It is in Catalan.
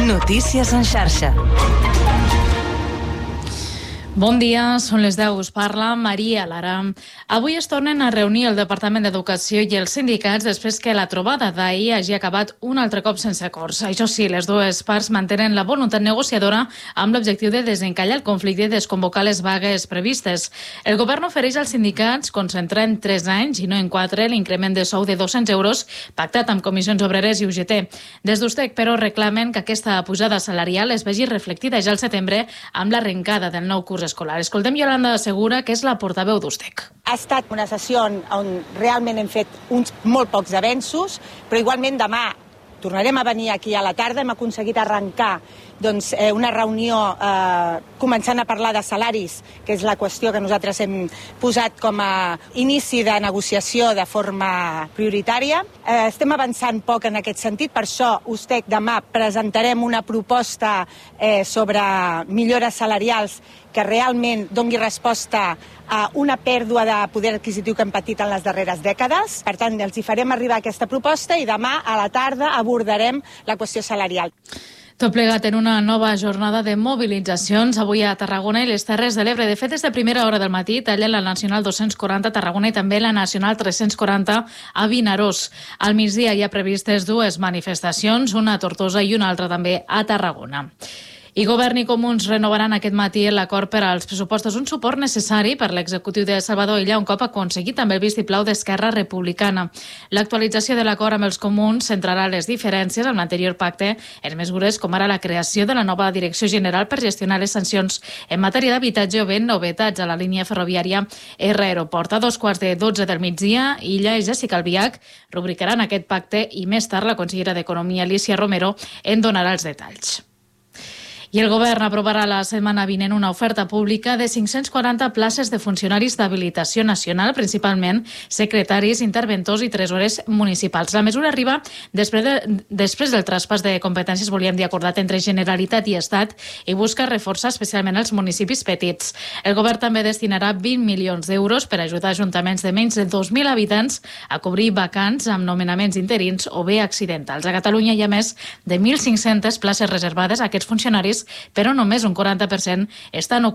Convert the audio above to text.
Notícies en xarxa. Bon dia, són les 10, us parla Maria Lara. Avui es tornen a reunir el Departament d'Educació i els sindicats després que la trobada d'ahir hagi acabat un altre cop sense acords. Això sí, les dues parts mantenen la voluntat negociadora amb l'objectiu de desencallar el conflicte i desconvocar les vagues previstes. El govern ofereix als sindicats concentrar en 3 anys i no en 4 l'increment de sou de 200 euros pactat amb comissions obreres i UGT. Des d'USTEC, però, reclamen que aquesta pujada salarial es vegi reflectida ja al setembre amb l'arrencada del nou curs escolar. Escoltem Yolanda Segura, que és la portaveu d'USTEC. Ha estat una sessió on realment hem fet uns molt pocs avenços, però igualment demà tornarem a venir aquí a la tarda. Hem aconseguit arrencar una reunió començant a parlar de salaris, que és la qüestió que nosaltres hem posat com a inici de negociació de forma prioritària. Estem avançant poc en aquest sentit, per això USTEC demà presentarem una proposta sobre millores salarials que realment doni resposta a una pèrdua de poder adquisitiu que hem patit en les darreres dècades. Per tant, els hi farem arribar aquesta proposta i demà a la tarda abordarem la qüestió salarial. Tot plegat en una nova jornada de mobilitzacions avui a Tarragona i les Terres de l'Ebre. De fet, des de primera hora del matí tallen la Nacional 240 a Tarragona i també la Nacional 340 a Vinaròs. Al migdia hi ha previstes 2 manifestacions, una a Tortosa i una altra també a Tarragona. I Govern i Comuns renovaran aquest matí l'acord per als pressupostos, un suport necessari per l'executiu de Salvador Illa un cop aconseguit també el vistiplau d'Esquerra Republicana. L'actualització de l'acord amb els Comuns centrarà les diferències amb l'anterior pacte en mesures com ara la creació de la nova Direcció General per gestionar les sancions en matèria d'habitatge o bé novetats a la línia ferroviària R Aeroport. A 12:15 del migdia, Illa i Jessica Albiach rubricaran aquest pacte i més tard la consellera d'Economia, Alícia Romero, en donarà els detalls. I el govern aprovarà la setmana vinent una oferta pública de 540 places de funcionaris d'habilitació nacional, principalment secretaris, interventors i tresorers municipals. La mesura arriba després del traspàs de competències, volíem dir, acordat entre Generalitat i Estat i busca reforçar especialment els municipis petits. El govern també destinarà 20 milions d'euros per ajudar ajuntaments de menys de 2.000 habitants a cobrir vacants amb nomenaments interins o bé accidentals. A Catalunya hi ha més de 1.500 places reservades a aquests funcionaris, però només un 40% estan ocupades